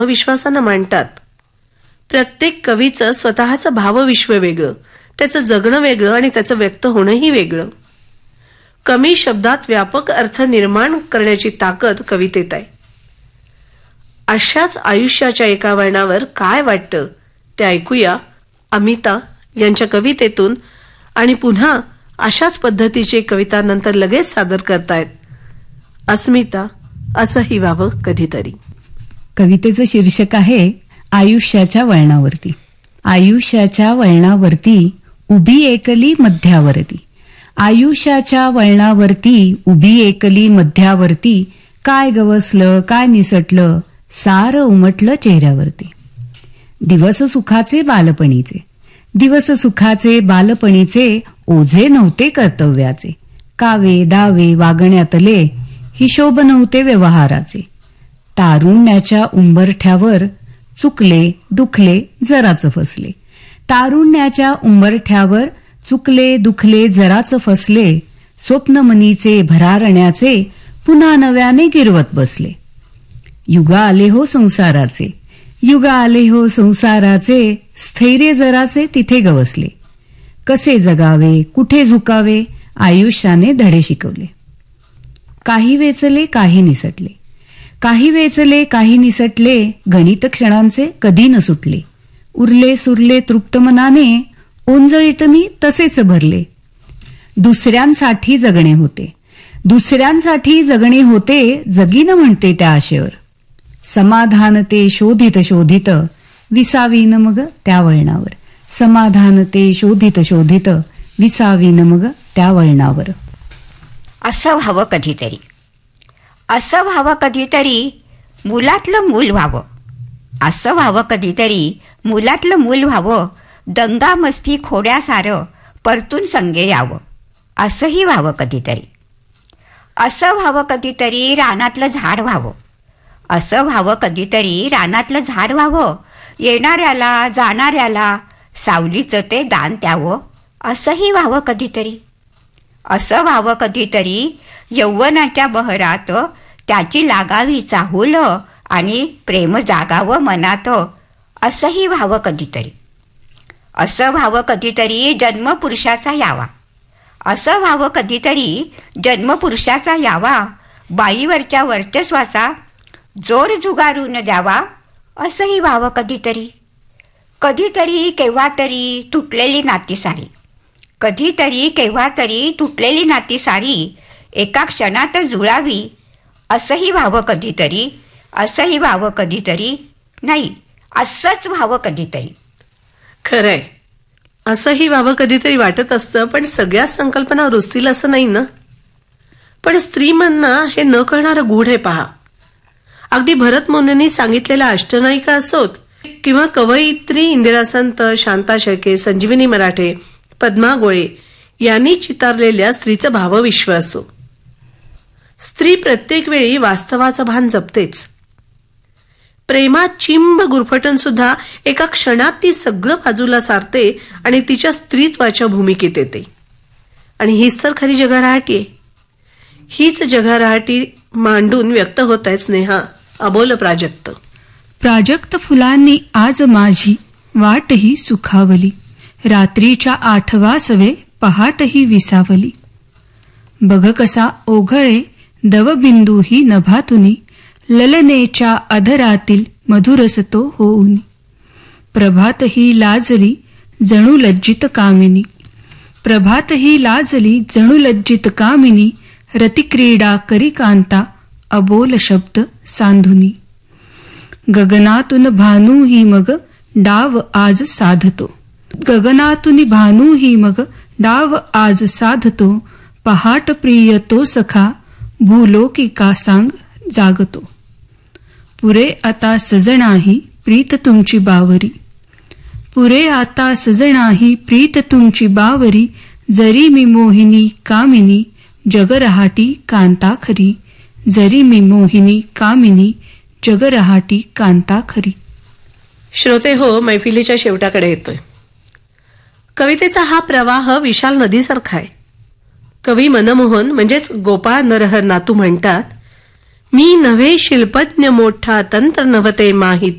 विश्वासानं मांडतात. प्रत्येक कवीचं स्वतःचं भावविश्व वेगळं, त्याचं जगणं वेगळं आणि त्याचं व्यक्त होणंही वेगळं. कमी शब्दात व्यापक अर्थ निर्माण करण्याची ताकद कवितेत आहे. अशाच आयुष्याच्या एका वळणावर काय वाटतं ते ऐकूया अमिता यांच्या कवितेतून. आणि पुन्हा अशाच पद्धतीची कविता नंतर लगेच सादर करतायत अस्मिता, असंही व्हावं कधीतरी. कवितेचं शीर्षक आहे आयुष्याच्या वळणावरती. आयुष्याच्या वळणावरती उभी एकली मध्यावरती. आयुष्याच्या वळणावरती उभी एकली मध्यावरती. काय गवसलं काय निसटलं सारं उमटलं चेहऱ्यावरती. दिवस सुखाचे बालपणीचे, दिवस सुखाचे बालपणीचे ओझे नव्हते कर्तव्याचे. कावे दावे वागण्यातले हिशोब नव्हते व्यवहाराचे. तारुण्याच्या उंबरठ्यावर चुकले दुखले जराच फसले. तारुण्याच्या उंबरठ्यावर चुकले दुखले जराच फसले. स्वप्नमनीचे भरारण्याचे पुन्हा नव्याने गिरवत बसले. युगा आले हो संसाराचे, युगा आले हो संसाराचे. स्थैर्य जराचे तिथे गवसले. कसे जगावे कुठे झुकावे आयुष्याने धडे शिकवले. काही वेचले काही निसटले, काही वेचले काही निसटले. गणित क्षणांचे कधी न सुटले. उरले सुरले तृप्त मनाने ओंजळीत मी तसेच भरले. दुसऱ्यांसाठी जगणे होते, दुसऱ्यांसाठी जगणे होते. जगीन म्हणते त्या आशेवर. समाधान ते शोधित शोधित विसावीन मग त्या वळणावर. समाधान ते शोधित शोधित विसावीन मग त्या वळणावर. असं व्हावं कधीतरी, असं व्हावं कधीतरी मुलातलं मूल व्हावं. असं व्हावं कधीतरी मुलातलं मूल व्हावं. दंगा मस्ती खोड्या सारं परतून संगे यावं. असंही व्हावं कधीतरी. असं व्हावं कधीतरी रानातलं झाड व्हावं. असं व्हावं कधीतरी रानातलं झाड व्हावं. येणाऱ्याला जाणाऱ्याला सावलीचं ते दान द्यावं. असंही व्हावं कधीतरी. असं व्हावं कधीतरी यौवनाच्या बहरात त्याची लागावी चाहूल आणि प्रेम जागावं मनात. असंही व्हावं कधीतरी. असं व्हावं कधीतरी जन्मपुरुषाचा यावा. असं व्हावं कधीतरी जन्मपुरुषाचा यावा. बाईवरच्या वर्चस्वाचा जोर जुगारून द्यावा. असंही व्हावं कधीतरी. कधीतरी केव्हा तरी तुटलेली नाती सारी, कधीतरी केव्हा तरी तुटलेली नाती सारी एका क्षणात जुळावी. असंही व्हावं कधीतरी. असंही व्हावं कधीतरी. नाही, असंच व्हावं कधीतरी. खरंय, असंही व्हावं कधीतरी वाटत असतं. पण सगळ्या संकल्पना रुजतील असं नाही ना. पण स्त्रीमनना हे न कळणारं गूढ आहे पहा. अगदी भरत मुनींनी सांगितलेल्या अष्टनायिका असोत किंवा कवयित्री इंदिरा संत, शांता शेळके, संजीवनी मराठे, पद्मा गोळे यांनी चितारलेल्या स्त्रीचं भावविश्व असो. स्त्री प्रत्येक वेळी वास्तवाचं भान जपतेच. प्रेमात चिंब गुरफटून सुद्धा एका क्षणात ती सगळं बाजूला सारते आणि तिच्या स्त्रीत्वाच्या भूमिकेत येते. आणि हीच तर खरी जगारहाटी आहे. हीच जगारहाटी मांडून व्यक्त होत आहे स्नेहा अबोल प्राजक्त. प्राजक्त फुलांनी आज माझी वाटही सुखावली. रात्रीच्या 8 वाजवे पहाटही विसावली. बघ कसा ओघळे दवबिंदूही नभातुनी. ललनेच्या अधरातील मधुरस तो होऊनी. प्रभातही लाजली जणू लज्जित कामिनी. प्रभातही लाजली जणू लज्जित कामिनी. रतिक्रीडा करी कांता अबोल शब्द सांधुनी. गगनातून भानूही मग डाव आज साधतो. गगनातून भानूही मग डाव आज साधतो. पहाट प्रिय तो सखा भूलोकिका सांग जागतो. पुरे आता सजणाही प्रीत तुमची बावरी. पुरे आता सजणाही प्रीत तुमची बावरी. जरी मी मोहिनी कामिनी जगरहाटी कांता खरी. जरी मी मोहिनी कामिनी जगरहाटी कांता खरी. श्रोते हो, मैफिलीच्या शेवटाकडे येतोय. कवितेचा हा प्रवाह विशाल नदीसारखा आहे. कवी मनमोहन म्हणजेच गोपाळ नरहर नातू म्हणतात, मी नव्हे शिल्पज्ञ मोठा तंत्र नव्हते माहित.